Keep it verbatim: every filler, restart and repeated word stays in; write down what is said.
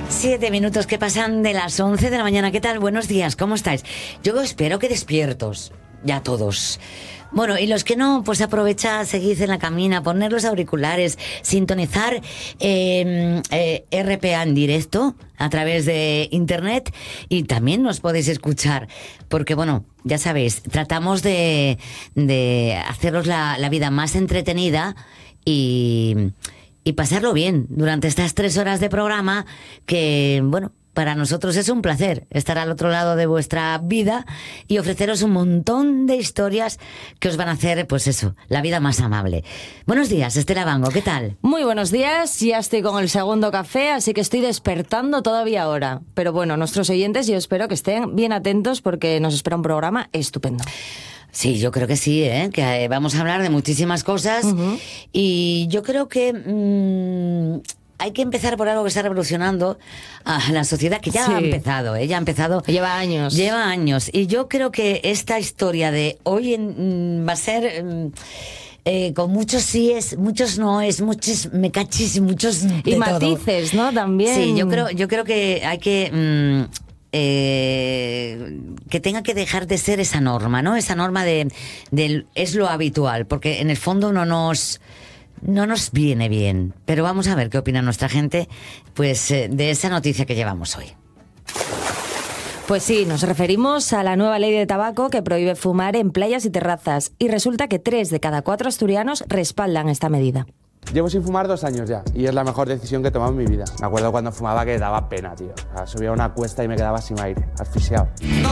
Siete minutos que pasan de las once de la mañana. ¿Qué tal? Buenos días, ¿cómo estáis? Yo espero que despiertos, ya todos. Bueno, y los que no, pues aprovechad, seguid en la camina, poner los auriculares, sintonizar eh, eh, R P A en directo a través de internet, y también nos podéis escuchar, porque bueno, ya sabéis, tratamos de, de haceros la, la vida más entretenida y, y pasarlo bien durante estas tres horas de programa que, bueno, para nosotros es un placer estar al otro lado de vuestra vida y ofreceros un montón de historias que os van a hacer, pues eso, la vida más amable. Buenos días, Estela Bango, ¿qué tal? Muy buenos días, ya estoy con el segundo café, así que estoy despertando todavía ahora. Pero bueno, nuestros oyentes yo espero que estén bien atentos porque nos espera un programa estupendo. Sí, yo creo que sí, ¿eh? Que vamos a hablar de muchísimas cosas. Uh-huh. Y yo creo que Mmm, hay que empezar por algo que está revolucionando a la sociedad, que ya sí. ha empezado, ¿eh? Ya ha empezado. Lleva años. Lleva años. Y yo creo que esta historia de hoy en, va a ser mm, eh, con muchos síes, muchos noes, muchos me cachis, muchos de y matices, todo. ¿no? También. Sí, yo creo, yo creo que hay que mm, eh, que tenga que dejar de ser esa norma, ¿no? Esa norma de, de es lo habitual, porque en el fondo no nos No nos viene bien, pero vamos a ver qué opina nuestra gente, pues, eh, de esa noticia que llevamos hoy. Pues sí, nos referimos a la nueva ley de tabaco que prohíbe fumar en playas y terrazas, y resulta que tres de cada cuatro asturianos respaldan esta medida. Llevo sin fumar dos años ya, y es la mejor decisión que he tomado en mi vida. Me acuerdo cuando fumaba que daba pena, tío. O sea, subía una cuesta y me quedaba sin aire, asfixiado.